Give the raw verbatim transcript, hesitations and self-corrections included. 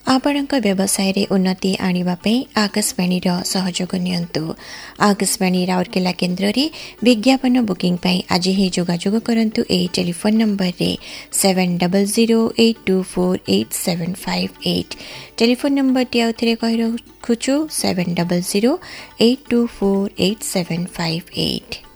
आपणक व्यवसाय रे उन्नति आनिबा पई आकाशवाणी रो सहयोग नियंतु। आकाशवाणी राउरकेला केंद्र रे विज्ञापन बुकिंग पई आज ही जोगाजोग करंतु ए टेलीफोन नंबर रे seven zero zero eight to four eight seven five eight. Telephone number T आउथरे कहि रखुछु seven zero zero eight to four eight seven five eight.